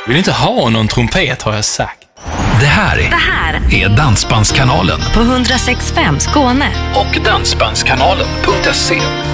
Vill inte ha någon trumpet, har jag sagt. Det här är Dansbandskanalen på 106.5 Skåne och dansbandskanalen.se.